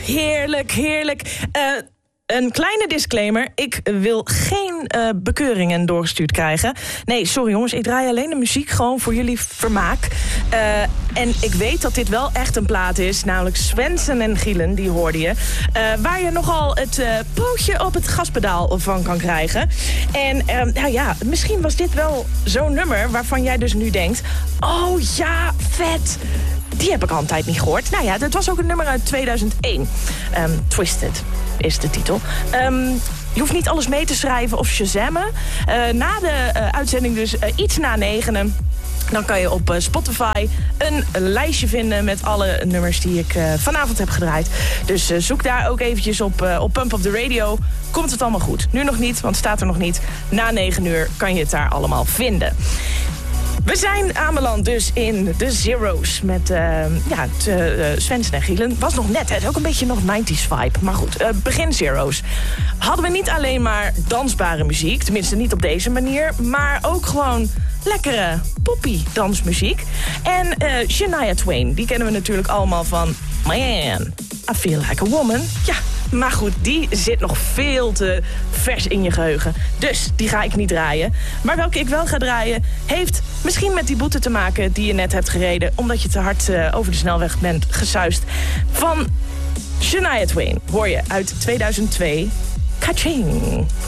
heerlijk, heerlijk. Een kleine disclaimer. Ik wil geen bekeuringen doorgestuurd krijgen. Nee, sorry jongens, ik draai alleen de muziek gewoon voor jullie vermaak. En ik weet dat dit wel echt een plaat is. Namelijk Swensen en Gielen, die hoorde je. Waar je nogal het pootje op het gaspedaal van kan krijgen. En nou ja, misschien was dit wel zo'n nummer waarvan jij dus nu denkt... Oh ja, vet! Die heb ik al een tijd niet gehoord. Nou ja, dat was ook een nummer uit 2001. Twisted is de titel. Je hoeft niet alles mee te schrijven of shazammen. Na de uitzending dus iets na 9... Dan kan je op Spotify een lijstje vinden met alle nummers die ik vanavond heb gedraaid. Dus zoek daar ook eventjes op Pump Up The Radio. Komt het allemaal goed? Nu nog niet, want het staat er nog niet. Na 9 uur kan je het daar allemaal vinden. We zijn aanbeland dus in de Zero's met Swensen en Gielen. Was nog net, hè? Ook een beetje nog 90s vibe. Maar goed, begin Zero's. Hadden we niet alleen maar dansbare muziek, tenminste niet op deze manier, maar ook gewoon lekkere poppy dansmuziek. En Shania Twain, die kennen we natuurlijk allemaal van Man, I Feel Like a Woman. Ja, maar goed, die zit nog veel te vers in je geheugen. Dus die ga ik niet draaien. Maar welke ik wel ga draaien, heeft misschien met die boete te maken die je net hebt gereden, omdat je te hard over de snelweg bent gesuist. Van Shania Twain hoor je uit 2002. Kaching.